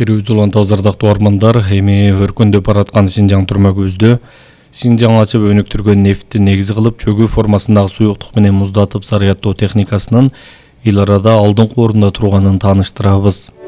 Берүүбүз улан тазардактуу армандар, эми өркүндөп бараткан Синжаң турма көздө Синжаң ачып өнүктүргөн нефтти негиз кылып чөгүү формасындагы суюктук менен муздатып сарыяттоо техникасынын эл арада алдыңкы орунда турганын тааныштырабыз.